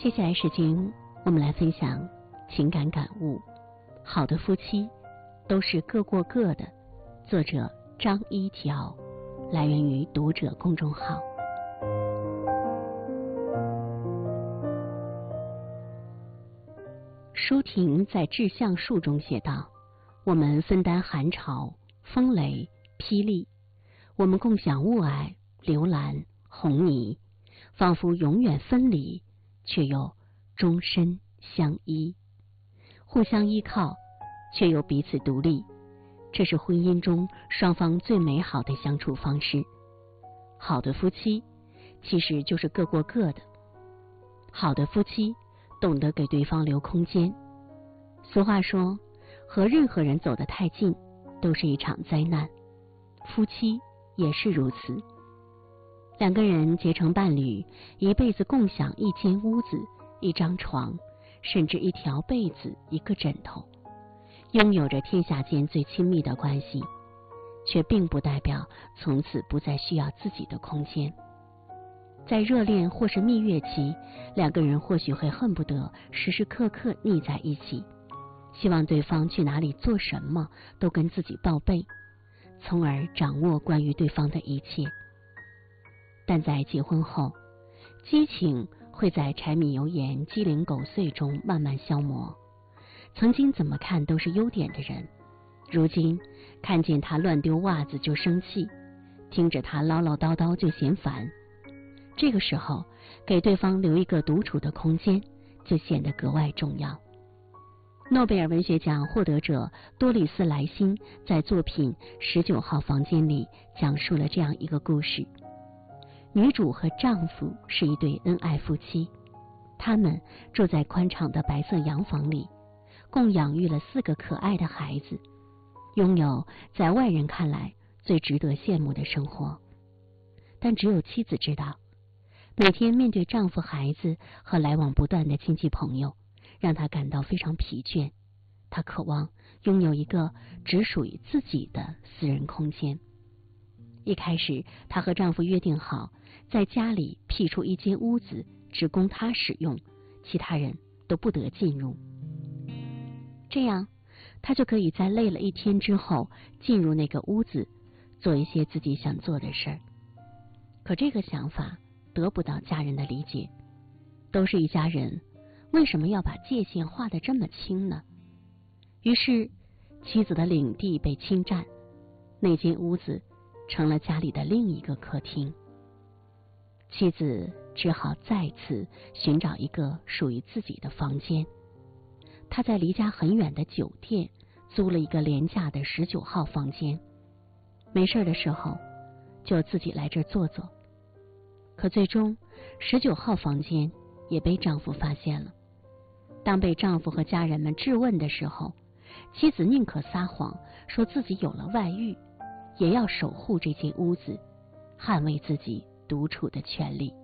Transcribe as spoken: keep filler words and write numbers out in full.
接下来时间，我们来分享情感感悟。好的夫妻都是各过各的。作者张一条，来源于读者公众号。舒婷在《致橡树》中写道：我们分担寒潮、风雷、霹雳，我们共享雾霭、流岚、红霓，仿佛永远分离，却又终身相依，互相依靠，却又彼此独立。这是婚姻中双方最美好的相处方式。好的夫妻其实就是各过各的。好的夫妻懂得给对方留空间。俗话说，和任何人走得太近都是一场灾难，夫妻也是如此。两个人结成伴侣，一辈子共享一间屋子、一张床，甚至一条被子、一个枕头，拥有着天下间最亲密的关系，却并不代表从此不再需要自己的空间。在热恋或是蜜月期，两个人或许会恨不得时时刻刻腻在一起，希望对方去哪里做什么都跟自己报备，从而掌握关于对方的一切。但在结婚后，激情会在柴米油盐、鸡零狗碎中慢慢消磨。曾经怎么看都是优点的人，如今看见他乱丢袜子就生气，听着他唠唠叨叨就嫌烦。这个时候，给对方留一个独处的空间，就显得格外重要。诺贝尔文学奖获得者多丽丝·莱辛在作品《十九号房间》里讲述了这样一个故事。女主和丈夫是一对恩爱夫妻，他们住在宽敞的白色洋房里，共养育了四个可爱的孩子，拥有在外人看来最值得羡慕的生活。但只有妻子知道，每天面对丈夫、孩子和来往不断的亲戚朋友，让她感到非常疲倦。她渴望拥有一个只属于自己的私人空间。一开始，她和丈夫约定好，在家里辟出一间屋子，只供她使用，其他人都不得进入。这样，她就可以在累了一天之后，进入那个屋子，做一些自己想做的事儿。可这个想法得不到家人的理解，都是一家人，为什么要把界限画得这么清呢？于是，妻子的领地被侵占，那间屋子成了家里的另一个客厅。妻子只好再次寻找一个属于自己的房间。她在离家很远的酒店租了一个廉价的十九号房间，没事的时候就自己来这儿坐坐。可最终，十九号房间也被丈夫发现了。当被丈夫和家人们质问的时候，妻子宁可撒谎，说自己有了外遇，也要守护这间屋子，捍卫自己独处的权利。